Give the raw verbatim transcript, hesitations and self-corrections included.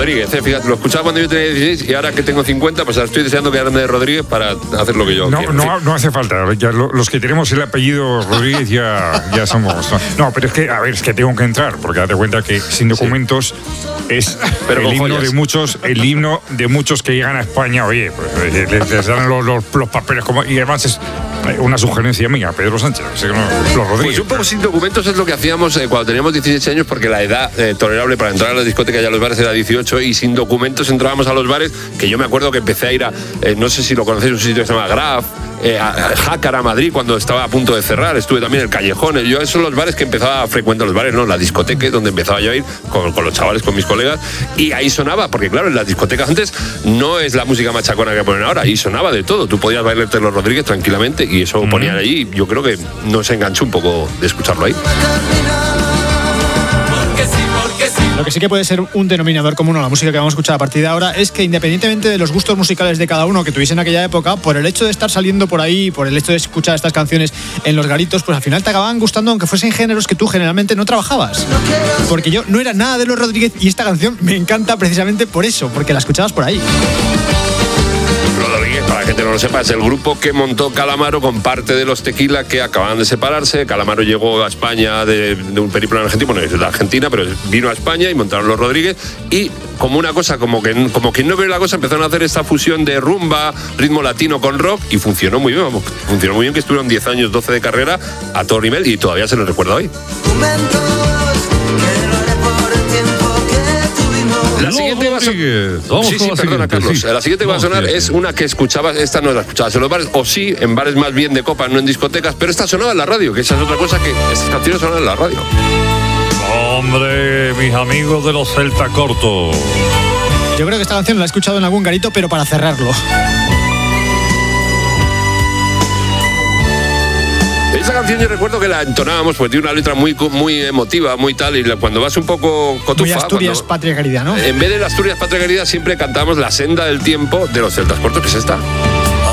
Rodríguez, ¿eh? Fíjate, lo escuchaba cuando yo tenía dieciséis y ahora que tengo cincuenta, pues estoy deseando quedarme de Rodríguez para hacer lo que yo no, quiero. No, no hace falta. Ya lo, los que tenemos el apellido Rodríguez ya, ya somos. No, pero es que, a ver, es que tengo que entrar, porque date cuenta que Sin Documentos sí. es pero el himno joyas. de muchos, el himno de muchos que llegan a España. Oye, pues les, les dan los, los, los papeles como, y además es una sugerencia mía, Pedro Sánchez, los Rodríguez. Pues un poco Sin Documentos es lo que hacíamos eh, cuando teníamos diecisiete años, porque la edad eh, tolerable para entrar a la discoteca y a los bares era dieciocho, y Sin Documentos entrábamos a los bares, que yo me acuerdo que empecé a ir a, eh, no sé si lo conocéis, un sitio que se llama Graf, eh, a, a Jácara, Madrid, cuando estaba a punto de cerrar, estuve también en el Callejón. Yo esos son los bares que empezaba a frecuentar, los bares, no, la discoteca, donde empezaba yo a ir con, con los chavales, con mis colegas, y ahí sonaba, porque claro, en las discotecas antes no es la música machacona que ponen ahora, ahí sonaba de todo, tú podías bailarte los Rodríguez tranquilamente, y eso mm. ponían allí, yo creo que nos enganchó un poco de escucharlo ahí. Lo que sí que puede ser un denominador común a la música que vamos a escuchar a partir de ahora es que, independientemente de los gustos musicales de cada uno que tuviese en aquella época, por el hecho de estar saliendo por ahí, por el hecho de escuchar estas canciones en los garitos, pues al final te acababan gustando, aunque fuesen géneros que tú generalmente no trabajabas. Porque yo no era nada de los Rodríguez y esta canción me encanta precisamente por eso, porque la escuchabas por ahí. Para la gente que no lo sepa, es el grupo que montó Calamaro con parte de los Tequila, que acababan de separarse. Calamaro llegó a España de, de un periplo en Argentina, bueno, es de Argentina, pero vino a España y montaron los Rodríguez, y como una cosa, como que como quien no ve la cosa, empezaron a hacer esta fusión de rumba, ritmo latino con rock, y funcionó muy bien, vamos, funcionó muy bien, que estuvieron diez años, doce de carrera a todo nivel, y todavía se les recuerda hoy. La siguiente va a sonar. Sí, sí, perdona, Carlos. Sí. La siguiente va a sonar es una que escuchabas, esta no la escuchabas en los bares, o sí, en bares más bien de copas, no en discotecas, pero esta sonaba en la radio, que esa es otra cosa, que estas canciones sonan en la radio. Hombre, mis amigos de los Celta Cortos. Yo creo que esta canción la he escuchado en algún garito, pero para cerrarlo. Esa canción yo recuerdo que la entonábamos, pues tiene una letra muy, muy emotiva, muy tal, y cuando vas un poco cotufa... Muy Asturias, cuando, Patria Querida, ¿no? En vez de la Asturias, Patria Querida, siempre cantamos La Senda del Tiempo de los Celtas Cortos, que es esta.